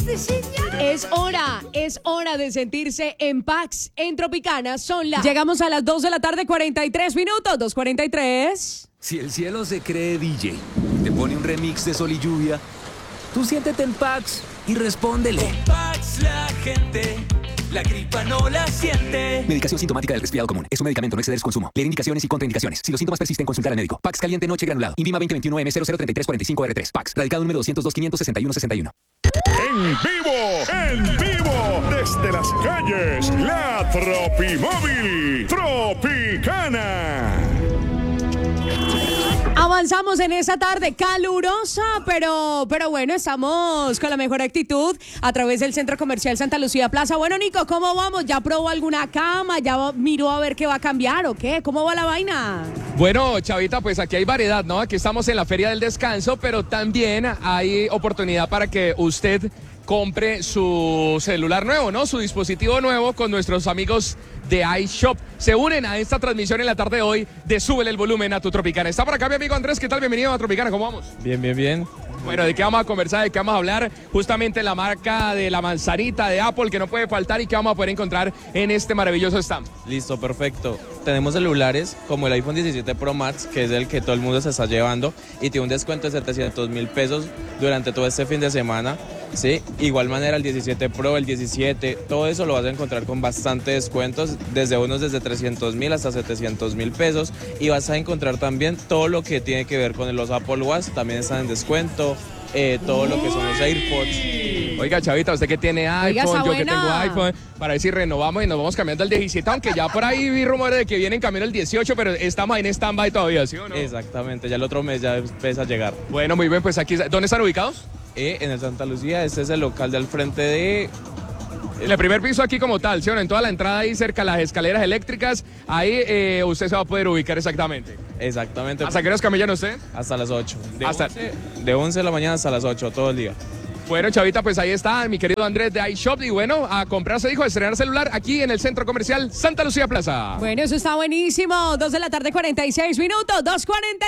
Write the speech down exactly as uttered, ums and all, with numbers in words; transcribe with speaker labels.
Speaker 1: Es hora, es hora de sentirse en Pax, en Tropicana. Son las... Llegamos a las dos de la tarde, cuarenta y tres minutos, dos cuarenta y tres.
Speaker 2: Si el cielo se cree D J y te pone un remix de Sol y Lluvia, tú siéntete en Pax y respóndele.
Speaker 3: En Pax la gente, la gripa no la siente.
Speaker 2: Medicación sintomática del resfriado común. Es un medicamento, no exceder su consumo. Leer indicaciones y contraindicaciones. Si los síntomas persisten, consultar al médico. Pax caliente noche granulado. Invima veinte veintiuno M cero cero treinta y tres cuarenta y cinco R tres. Pax. Radicado número doscientos dos, quinientos sesenta y uno, sesenta y uno.
Speaker 4: En vivo, en vivo, desde las calles, la Tropimóvil Tropicana.
Speaker 1: Avanzamos en esta tarde calurosa, pero, pero bueno, estamos con la mejor actitud a través del Centro Comercial Santa Lucía Plaza. Bueno, Nico, ¿cómo vamos? ¿Ya probó alguna cama? ¿Ya miró a ver qué va a cambiar o qué? ¿Cómo va la vaina?
Speaker 5: Bueno, Chavita, pues aquí hay variedad, ¿no? Aquí estamos en la Feria del Descanso, pero también hay oportunidad para que usted compre su celular nuevo, ¿no? Su dispositivo nuevo con nuestros amigos de iShop. Se unen a esta transmisión en la tarde de hoy de Súbele el Volumen a tu Tropicana. Está por acá mi amigo Andrés. ¿Qué tal? Bienvenido a Tropicana. ¿Cómo vamos?
Speaker 6: Bien, bien, bien.
Speaker 5: Bueno, ¿de qué vamos a conversar? ¿De qué vamos a hablar? Justamente la marca de la manzanita de Apple que no puede faltar y que vamos a poder encontrar en este maravilloso stand.
Speaker 6: Listo, perfecto. Tenemos celulares como el iPhone diecisiete Pro Max, que es el que todo el mundo se está llevando y tiene un descuento de setecientos mil pesos durante todo este fin de semana. Sí, igual manera el diecisiete Pro, el diecisiete, todo eso lo vas a encontrar con bastante descuentos, desde unos desde trescientos mil hasta setecientos mil pesos, y vas a encontrar también todo lo que tiene que ver con los Apple Watch, también están en descuento, eh, todo lo que son los AirPods.
Speaker 5: Oiga, Chavita, usted que tiene iPhone,
Speaker 1: Oiga,
Speaker 5: yo que tengo iPhone, para ver si renovamos y nos vamos cambiando al diecisiete, aunque ya por ahí vi rumores de que viene en camino el dieciocho, pero estamos ahí en stand-by todavía, ¿sí o no?
Speaker 6: Exactamente, ya el otro mes ya empieza a llegar.
Speaker 5: Bueno, muy bien, pues aquí, ¿dónde están ubicados?
Speaker 6: Eh, en el Santa Lucía, este es el local de al frente de...
Speaker 5: En el primer piso aquí como tal, ¿sí o no? En toda la entrada ahí cerca de las escaleras eléctricas, ahí eh, usted se va a poder ubicar exactamente.
Speaker 6: Exactamente.
Speaker 5: ¿Hasta qué horas camellan usted?
Speaker 6: Hasta las ocho. De,
Speaker 5: Hasta...
Speaker 6: once, de once de la mañana hasta las ocho, todo el día.
Speaker 5: Bueno, Chavita, pues ahí está mi querido Andrés de iShop. Y bueno, a comprarse, dijo, a estrenar celular aquí en el Centro Comercial Santa Lucía Plaza.
Speaker 1: Bueno, eso está buenísimo. Dos de la tarde, cuarenta y seis minutos, dos cuarenta.